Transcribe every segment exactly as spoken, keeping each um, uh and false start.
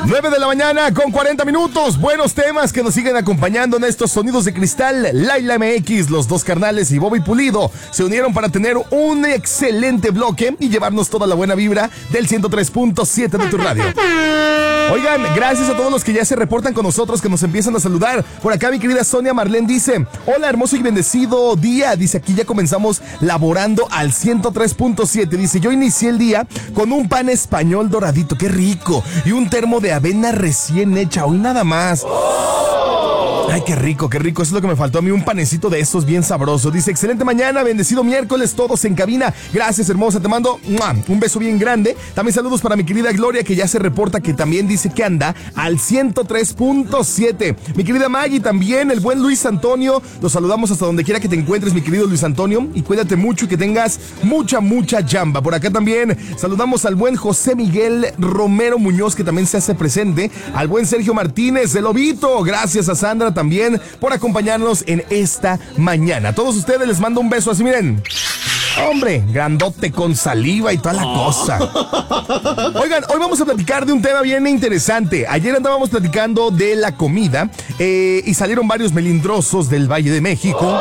nueve de la mañana con cuarenta minutos. Buenos temas que nos siguen acompañando en estos sonidos de cristal. Laila M X, los dos carnales y Bobby Pulido se unieron para tener un excelente bloque y llevarnos toda la buena vibra del ciento tres punto siete de tu radio. Oigan, gracias a todos los que ya se reportan con nosotros, que nos empiezan a saludar. Por acá mi querida Sonia Marlene dice: hola, hermoso y bendecido día. Dice, aquí ya comenzamos laborando al ciento tres punto siete. Dice, yo inicié el día con un pan español doradito, qué rico, y un termo de avena recién hecha, hoy nada más. Ay, qué rico, qué rico. Eso es lo que me faltó a mí, un panecito de esos bien sabroso. Dice, excelente mañana, bendecido miércoles, todos en cabina. Gracias, hermosa, te mando ¡mua! Un beso bien grande. También saludos para mi querida Gloria, que ya se reporta, que también dice que anda al ciento tres punto siete. Mi querida Maggie también, el buen Luis Antonio. Los saludamos hasta donde quiera que te encuentres, mi querido Luis Antonio. Y cuídate mucho y que tengas mucha, mucha chamba. Por acá también saludamos al buen José Miguel Romero Muñoz, que también se hace presente. Al buen Sergio Martínez, el Lobito. Gracias a Sandra también por acompañarnos en esta mañana. A todos ustedes les mando un beso así, miren. Hombre, grandote con saliva y toda la cosa. Oigan, hoy vamos a platicar de un tema bien interesante. Ayer andábamos platicando de la comida eh, y salieron varios melindrosos del Valle de México.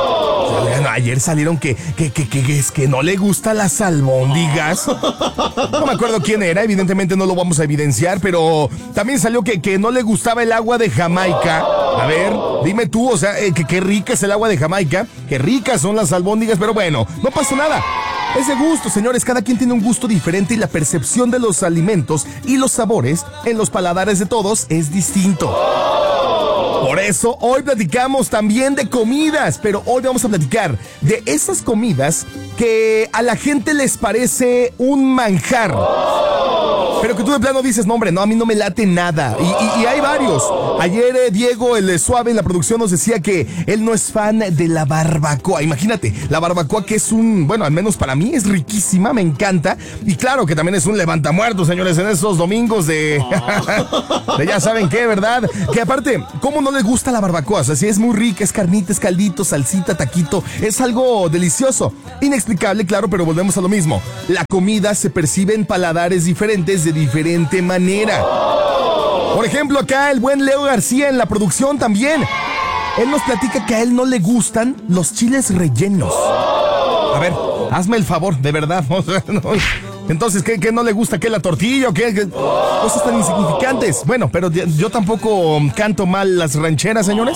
Ayer salieron que, que, que, que, es que no le gustan las albóndigas. No me acuerdo quién era, evidentemente no lo vamos a evidenciar, pero también salió que, que no le gustaba el agua de Jamaica. A ver, dime tú, o sea, eh, que qué rica es el agua de Jamaica, qué ricas son las albóndigas, pero bueno, no pasa nada. Es de gusto, señores, cada quien tiene un gusto diferente y la percepción de los alimentos y los sabores en los paladares de todos es distinto. Por eso hoy platicamos también de comidas, pero hoy vamos a platicar de esas comidas que a la gente les parece un manjar. Pero que tú de plano dices, no hombre, no, a mí no me late nada. Y, y, y hay varios. Ayer eh, Diego, el suave en la producción, nos decía que él no es fan de la barbacoa. Imagínate, la barbacoa que es un, bueno, al menos para mí es riquísima, me encanta. Y claro que también es un levantamuertos, señores, en esos domingos de, de ya saben qué, ¿verdad? Que aparte, ¿cómo no les gusta la barbacoa? O sea, si es muy rica, es carnita, es caldito, salsita, taquito, es algo delicioso. Inexplicable, claro, pero volvemos a lo mismo. La comida se percibe en paladares diferentes de diferente manera. Por ejemplo, acá el buen Leo García en la producción también. Él nos platica que a él no le gustan los chiles rellenos. A ver, hazme el favor, de verdad. Entonces, ¿qué, qué no le gusta? ¿Qué, la tortilla o qué? ¿Qué? Cosas tan insignificantes. Bueno, pero yo tampoco canto mal las rancheras, señores.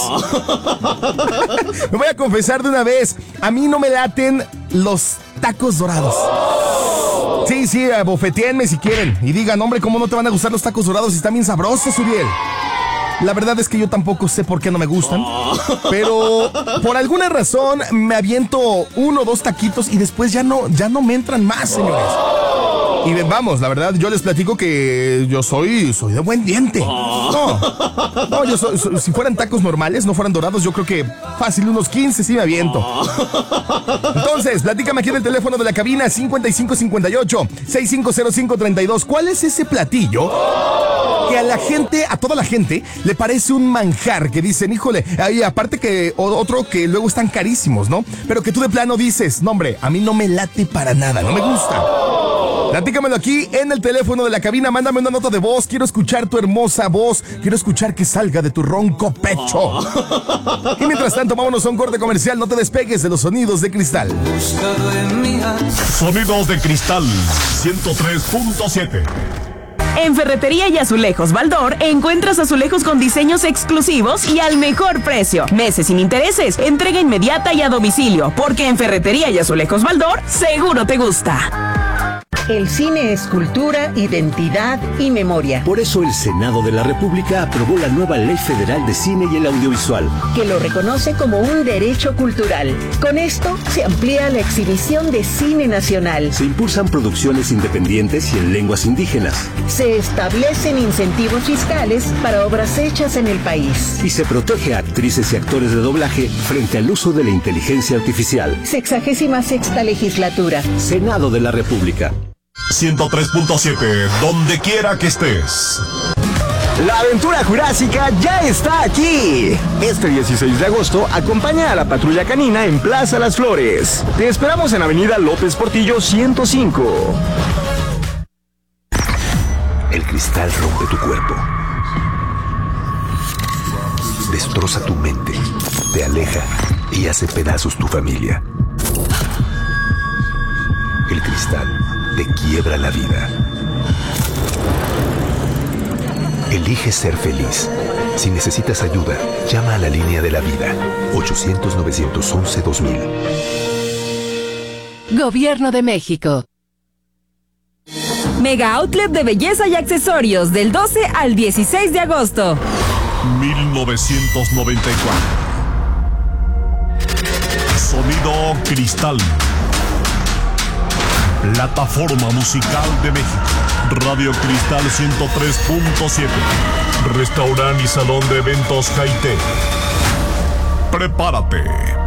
Me voy a confesar de una vez. A mí no me laten los tacos dorados. Sí, sí, bofetéenme si quieren. Y digan, hombre, ¿cómo no te van a gustar los tacos dorados si están bien sabrosos, Uriel? La verdad es que yo tampoco sé por qué no me gustan. Pero por alguna razón me aviento uno o dos taquitos y después ya no, ya no me entran más, señores. Y vamos, la verdad, yo les platico que yo soy, soy de buen diente. No, no, yo soy, soy, si fueran tacos normales, no fueran dorados, yo creo que fácil, unos quince sí me aviento. Entonces, platícame aquí en el teléfono de la cabina cincuenta y cinco cincuenta y ocho, sesenta y cinco cero cinco treinta y dos. ¿Cuál es ese platillo que a la gente, a toda la gente, le parece un manjar? Que dicen, híjole, y aparte que otro que luego están carísimos, ¿no? Pero que tú de plano dices, no hombre, a mí no me late para nada, no me gusta. Platícamelo aquí en el teléfono de la cabina, mándame una nota de voz, quiero escuchar tu hermosa voz, quiero escuchar que salga de tu ronco pecho. Y mientras tanto, vámonos a un corte comercial, no te despegues de los sonidos de cristal. Sonidos de cristal, ciento tres punto siete. En Ferretería y Azulejos Baldor encuentras azulejos con diseños exclusivos y al mejor precio. Meses sin intereses, entrega inmediata y a domicilio, porque en Ferretería y Azulejos Baldor seguro te gusta. El cine es cultura, identidad y memoria. Por eso el Senado de la República aprobó la nueva Ley Federal de Cine y el Audiovisual, que lo reconoce como un derecho cultural. Con esto se amplía la exhibición de cine nacional. Se impulsan producciones independientes y en lenguas indígenas. Se establecen incentivos fiscales para obras hechas en el país. Y se protege a actrices y actores de doblaje frente al uso de la inteligencia artificial. Sexagésima sexta legislatura. Senado de la República. ciento tres punto siete, donde quiera que estés. La aventura jurásica ya está aquí. Este dieciséis de agosto, acompaña a la Patrulla Canina en Plaza Las Flores. Te esperamos en Avenida López Portillo ciento cinco. El cristal rompe tu cuerpo. Destroza tu mente, te aleja y hace pedazos tu familia. El cristal te quiebra la vida. Elige ser feliz. Si necesitas ayuda, llama a la línea de la vida. ochocientos, novecientos once, dos mil. Gobierno de México. Mega Outlet de belleza y accesorios del doce al dieciséis de agosto. mil novecientos noventa y cuatro. Sonido Cristal. Plataforma musical de México. Radio Cristal ciento tres punto siete. Restaurante y salón de eventos Jaité. Prepárate